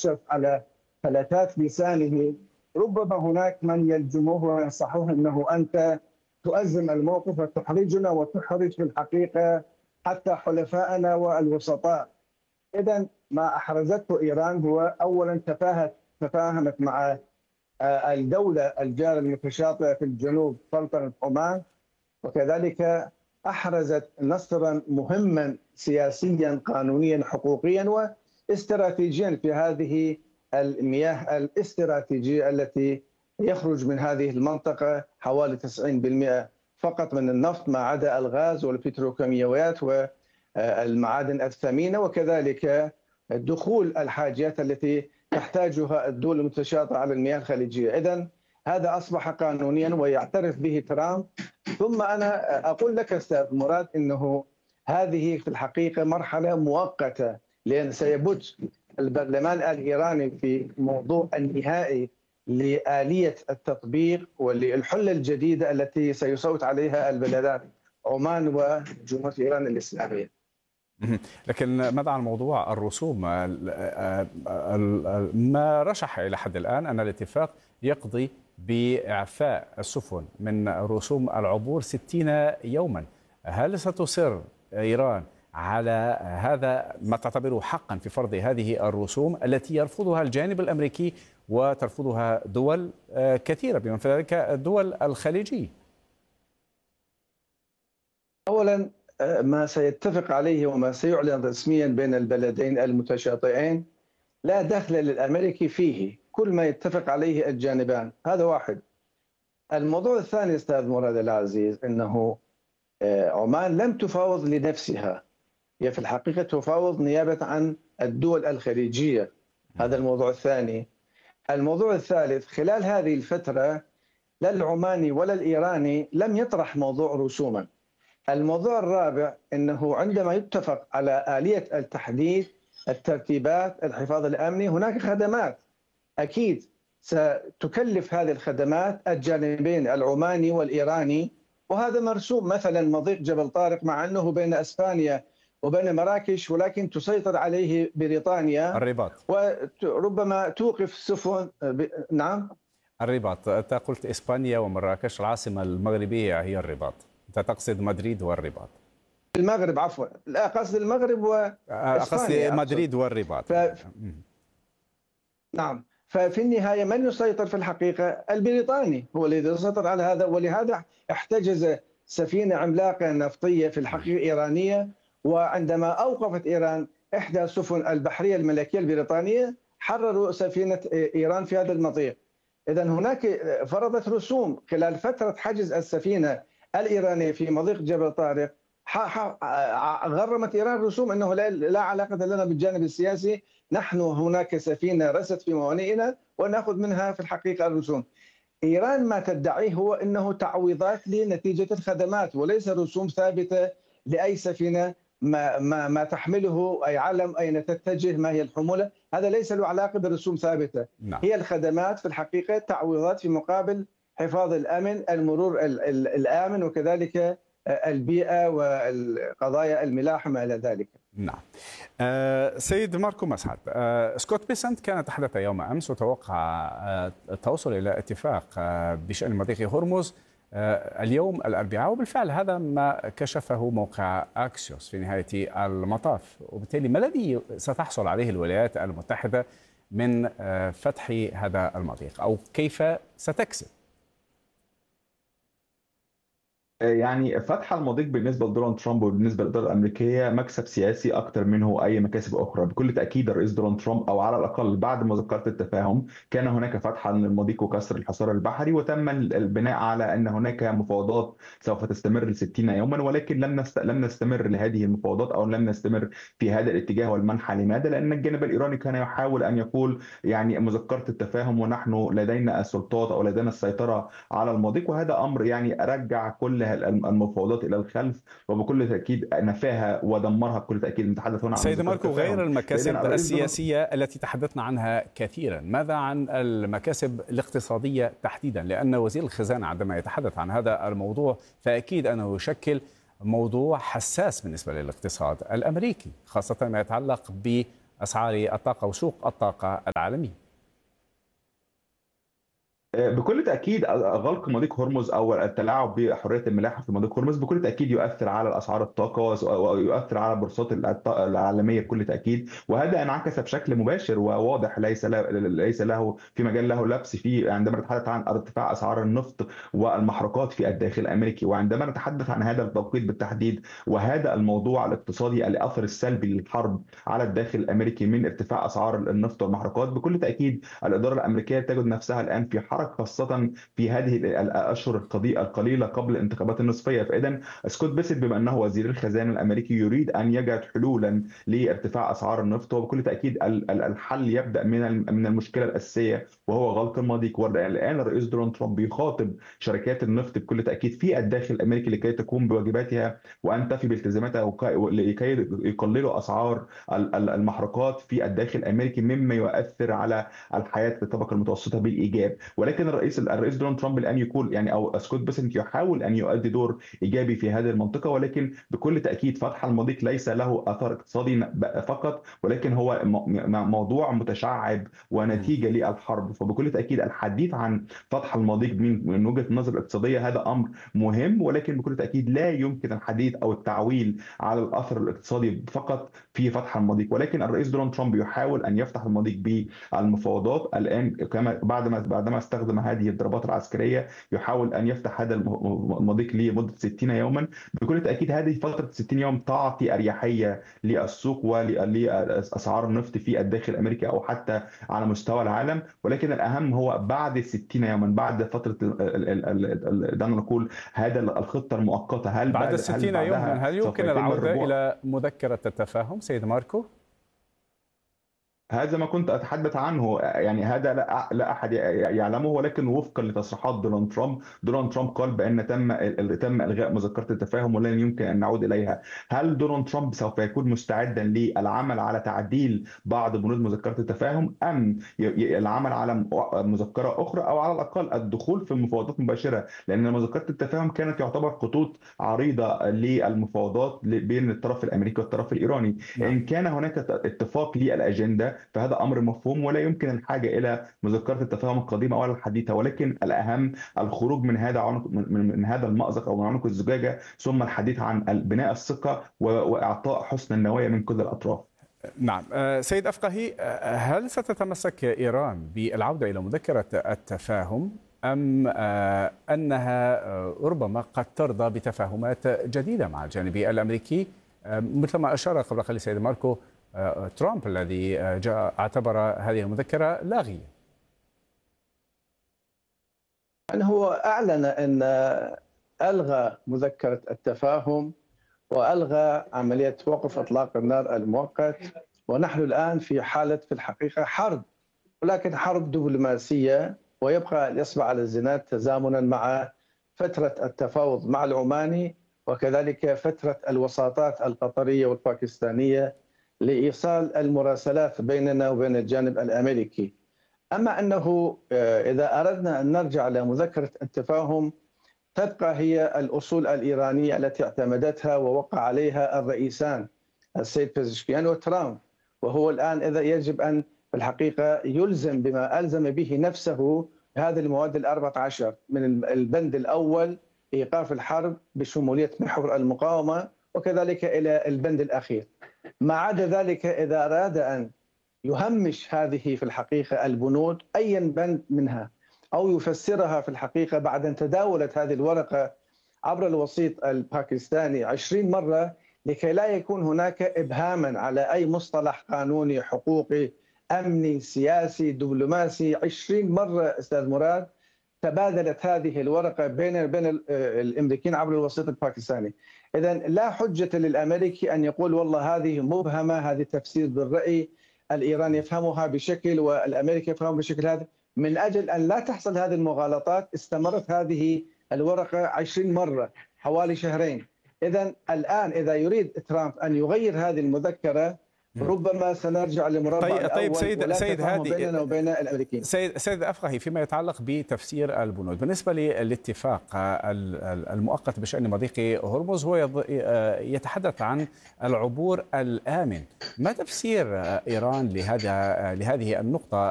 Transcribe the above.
يكشف على فلتات لسانه، ربما هناك من يلجموه وينصحوه أنه أنت تؤزم الموقف وتحرجنا وتحرج في الحقيقة حتى حلفائنا والوسطاء. إذا ما أحرزته إيران هو أولا تفاهمت مع الدولة الجارة المتشاطئة في الجنوب سلطنة عمان، وكذلك أحرزت نصرا مهما سياسيا قانونيا حقوقيا واستراتيجيا في هذه المياه الاستراتيجية التي يخرج من هذه المنطقة حوالي 90% فقط من النفط، ما عدا الغاز والبتروكيماويات والمعادن الثمينة، وكذلك دخول الحاجيات التي تحتاجها الدول المتشاطئة على المياه الخليجية. إذن هذا أصبح قانونيا ويعترف به ترامب. ثم أنا أقول لك أستاذ مراد أنه هذه في الحقيقة مرحلة مؤقتة، لأن سيبت البرلمان الإيراني في موضوع النهائي لآلية التطبيق وللحلة الجديدة التي سيصوت عليها البلدان عمان وجمهورية إيران الإسلامية. لكن ماذا عن موضوع الرسوم؟ ما رشح إلى حد الآن أن الاتفاق يقضي بإعفاء السفن من رسوم العبور 60 يوما. هل ستصر إيران على هذا ما تعتبره حقا في فرض هذه الرسوم التي يرفضها الجانب الأمريكي وترفضها دول كثيرة بما في ذلك الدول الخليجية؟ أولا ما سيتفق عليه وما سيعلن رسميا بين البلدين المتشاطئين لا دخل للأمريكي فيه، كل ما يتفق عليه الجانبان، هذا واحد. الموضوع الثاني أستاذ مراد العزيز أنه عمان لم تفاوض لنفسها، هي في الحقيقة تفاوض نيابة عن الدول الخليجية، هذا الموضوع الثاني. الموضوع الثالث، خلال هذه الفترة لا العماني ولا الإيراني لم يطرح موضوع رسوما. الموضوع الرابع أنه عندما يتفق على آلية التحديث، الترتيبات، الحفاظ الأمني، هناك خدمات أكيد ستكلف هذه الخدمات الجانبين العماني والإيراني، وهذا مرسوم. مثلا مضيق جبل طارق مع أنه بين أسبانيا وبين مراكش، ولكن تسيطر عليه بريطانيا الرباط، وربما توقف السفن. نعم الرباط. أنت قلت إسبانيا ومراكش، العاصمة المغربية هي الرباط، أنت تقصد مدريد والرباط. المغرب عفوا، لا قصد المغرب وإسبانيا، قصدي مدريد والرباط. نعم. ففي النهاية من يسيطر في الحقيقة؟ البريطاني هو الذي يسيطر على هذا، ولهذا احتجز سفينة عملاقة نفطية في الحقيقة إيرانية، وعندما أوقفت إيران إحدى السفن البحرية الملكية البريطانية حرروا سفينة إيران في هذا المضيق. إذا هناك فرضت رسوم خلال فترة حجز السفينة الإيرانية في مضيق جبل طارق، غرمت إيران رسوم أنه لا علاقة لنا بالجانب السياسي، نحن هناك سفينة رست في موانئنا ونأخذ منها في الحقيقة الرسوم. إيران ما تدعيه هو أنه تعويضات لنتيجة الخدمات وليس رسوم ثابتة لأي سفينة ما تحمله، أي علم، أين تتجه، ما هي الحمولة، هذا ليس له علاقة برسوم ثابتة. نعم. هي الخدمات في الحقيقة تعويضات في مقابل حفاظ الأمن، المرور الآمن، وكذلك البيئة والقضايا الملاحة ما إلى ذلك. نعم. سيد ماركو مسعد، سكوت بيسنت كان تحدث يوم أمس وتوقع التوصل إلى اتفاق بشأن مضيق هرمز اليوم الأربعاء، وبالفعل هذا ما كشفه موقع أكسيوس في نهاية المطاف. وبالتالي ما الذي ستحصل عليه الولايات المتحدة من فتح هذا المضيق، أو كيف ستكسب؟ يعني فتح المضيق بالنسبه لدونالد ترامب وبالنسبه للاداره الامريكيه مكسب سياسي اكثر منه اي مكاسب اخرى. بكل تاكيد الرئيس دونالد ترامب، او على الاقل بعد مذكره التفاهم، كان هناك فتحا للمضيق وكسر الحصار البحري، وتم البناء على ان هناك مفاوضات سوف تستمر 60 يوما، ولكن لم نستمر لهذه المفاوضات او لم نستمر في هذا الاتجاه والمنحى. لماذا؟ لان الجانب الايراني كان يحاول ان يقول يعني مذكره التفاهم ونحن لدينا السلطات او لدينا السيطره على المضيق، وهذا امر يعني رجع كل المفاوضات الى الخلف، وبكل تاكيد نفاها ودمرها بكل تاكيد. نتحدث هنا عن سيد ماركو، غير المكاسب السياسيه التي تحدثنا عنها كثيرا، ماذا عن المكاسب الاقتصاديه تحديدا؟ لان وزير الخزانه عندما يتحدث عن هذا الموضوع فاكيد انه يشكل موضوع حساس بالنسبه للاقتصاد الامريكي، خاصه ما يتعلق أسعار الطاقة وسوق الطاقة العالمي؟ بكل تأكيد غلق مضيق هرمز أو التلاعب بحرية الملاحة في مضيق هرمز بكل تأكيد يؤثر على أسعار الطاقة ويؤثر على بورصات العالمية بكل تأكيد، وهذا انعكس بشكل مباشر وواضح ليس له في مجال له لبس فيه عندما نتحدث عن ارتفاع أسعار النفط والمحروقات في الداخل الأمريكي. وعندما نتحدث عن هذا التوقيت بالتحديد وهذا الموضوع الاقتصادي الأثر السلبي للحرب على الداخل الأمريكي من ارتفاع أسعار النفط والمحروقات، بكل تأكيد الإدارة الأمريكية تجد نفسها الآن في حركة خاصة في هذه الأشهر القليلة قبل الانتخابات النصفية. فإذا سكوت بيسيت بما أنه وزير الخزانة الأمريكي يريد أن يجد حلولا لارتفاع أسعار النفط، وبكل تأكيد الحل يبدأ من المشكلة الأساسية وهو غلق المضيق. والآن الرئيس دونالد ترامب بيخاطب شركات النفط بكل تأكيد في الداخل الأمريكي لكي تقوم بواجباتها وأن تفي بالتزاماتها لكي يقللوا أسعار المحروقات في الداخل الأمريكي، مما يؤثر على الحياة في الطبقة المتوسطة بالإيجاب. ولكن الرئيس دونالد ترامب الان يقول او سكوت بيسنت يحاول ان يؤدي دور ايجابي في هذه المنطقه، ولكن بكل تاكيد فتح المضيق ليس له اثر اقتصادي فقط، ولكن هو موضوع متشعب ونتيجه للحرب. فبكل تاكيد الحديث عن فتح المضيق من وجهه النظر الاقتصاديه هذا امر مهم، ولكن بكل تاكيد لا يمكن الحديث او التعويل على الاثر الاقتصادي فقط في فتح المضيق. ولكن الرئيس دونالد ترامب يحاول ان يفتح المضيق بالمفاوضات الان، كما بعدما استخدم هذه الضربات العسكريه يحاول ان يفتح هذا المضيق لمده 60 يوما. بكل تاكيد هذه فتره 60 يوم تعطي اريحيه للسوق ولاسعار النفط في الداخل الامريكي او حتى على مستوى العالم. ولكن الاهم هو بعد 60 يوما، بعد فتره دعنا نقول هذا الخطه المؤقته، بعد 60 يوما هل يمكن العوده الى مذكره التفاهم سيد ماركو؟ هذا ما كنت أتحدث عنه، يعني هذا لا أحد يعلمه، ولكن وفقا لتصريحات دونالد ترامب قال بأن تم إلغاء مذكرة التفاهم ولن يمكن أن نعود إليها. هل دونالد ترامب سوف يكون مستعدا للعمل على تعديل بعض بنود مذكرة التفاهم، أم العمل على مذكرة أخرى، أو على الأقل الدخول في المفاوضات مباشرة؟ لأن مذكرة التفاهم كانت يعتبر خطوط عريضة للمفاوضات بين الطرف الأمريكي والطرف الإيراني. إن كان هناك اتفاق للأجندة فهذا امر مفهوم ولا يمكن الحاجه الى مذكره التفاهم القديمه ولا الحديثه، ولكن الاهم الخروج من هذا المأزق او من عنق الزجاجه، ثم الحديث عن بناء الثقه واعطاء حسن النوايا من كل الاطراف. نعم سيد أفقهي، هل ستتمسك إيران بالعودة إلى مذكرة التفاهم أم أنها ربما قد ترضى بتفاهمات جديدة مع الجانب الأمريكي مثل ما أشار قبل قليل سيد ماركو ترامب الذي اعتبر هذه المذكرة لاغية؟ هو أعلن أن ألغى مذكرة التفاهم وألغى عملية وقف إطلاق النار المؤقت، ونحن الآن في حالة في الحقيقة حرب، ولكن حرب دبلوماسية، ويبقى الإصبع على الزناد تزامنا مع فترة التفاوض مع العماني وكذلك فترة الوساطات القطرية والباكستانية لإيصال المراسلات بيننا وبين الجانب الأمريكي. أما أنه إذا أردنا أن نرجع لمذكرة التفاهم تبقى هي الأصول الإيرانية التي اعتمدتها ووقع عليها الرئيسان السيد بيزشكيان وترامب، وهو الآن إذا يجب أن في الحقيقة يلزم بما ألزم به نفسه هذه المواد 14 من البند الأول إيقاف الحرب بشمولية محور المقاومة، وكذلك إلى البند الأخير. ما عدا ذلك إذا أراد أن يهمش هذه في الحقيقة البنود أي بند منها أو يفسرها في الحقيقة بعد أن تداولت هذه الورقة عبر الوسيط الباكستاني 20 مرة لكي لا يكون هناك إبهاما على أي مصطلح قانوني حقوقي أمني سياسي دبلوماسي. 20 مرة أستاذ مراد تبادلت هذه الورقة بين الأمريكيين عبر الوسيط الباكستاني. إذن لا حجة للأمريكي أن يقول والله هذه مبهمة، هذه تفسير بالرأي، الإيراني يفهمها بشكل والأمريكي يفهمها بشكل هذا. من أجل أن لا تحصل هذه المغالطات استمرت هذه الورقة 20 مرة حوالي شهرين. إذن الآن إذا يريد ترامب أن يغير هذه المذكرة ربما سنرجع لمربع طيب الأول ولا سيد تفاهم هادي، بيننا وبين الأمريكيين. سيد أفقهي، فيما يتعلق بتفسير البنود بالنسبة للاتفاق المؤقت بشأن مضيق هرمز، هو يتحدث عن العبور الآمن. ما تفسير إيران لهذه النقطة